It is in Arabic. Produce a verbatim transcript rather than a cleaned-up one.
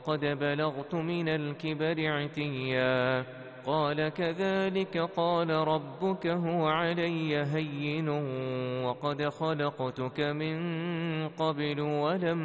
وقد بلغت من الكبر عتيا قال كذلك قال ربك هو علي هين وقد خلقتك من قبل ولم